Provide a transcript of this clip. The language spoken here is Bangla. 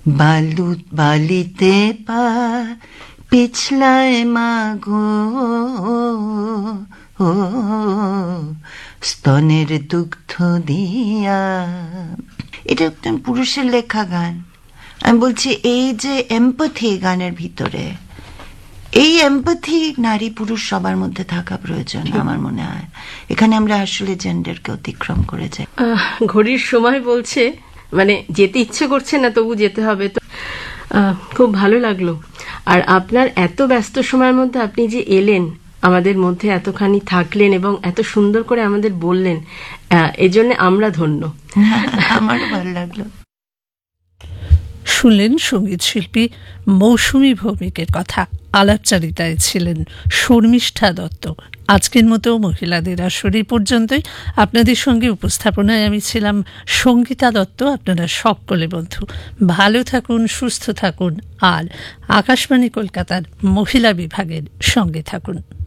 বালিতে পা পিছলায় মাগো, ও স্তনের দুগ্ধ দিয়া। এটা একদম পুরুষের লেখা গান। আমি বলছি এই যে এমপ্যাথি গানের ভিতরে, এই এমপ্যাথি নারী পুরুষ সবার মধ্যে থাকা প্রয়োজন আমার মনে হয়। এখানে আমরা আসলে জেন্ডারকে অতিক্রম করে যাই। ঘড়ির সময় বলছে মানে যেতে ইচ্ছে করছে না, তবু যেতে হবে। তো খুব ভালো লাগলো। আর আপনার এত ব্যস্ত সময়ের মধ্যে আপনি যে এলেন, আমাদের মধ্যে এতখানি থাকলেন এবং এত সুন্দর করে আমাদের বললেন, এজন্য আমরা ধন্য। আমারও ভালো লাগলো। শুনলেন সঙ্গীত শিল্পী মৌসুমী ভৌমিকের কথা। আলাপচারিতায় ছিলেন শর্মিষ্ঠা দত্ত। আজকের মতো মহিলাদের আসরে পর্যন্তই। আপনাদের সঙ্গে উপস্থাপনায় আমি ছিলাম সঙ্গীতা দত্ত। আপনারা সকলে বন্ধু ভালো থাকুন, সুস্থ থাকুন, আর আকাশবাণী কলকাতার মহিলা বিভাগের সঙ্গে থাকুন।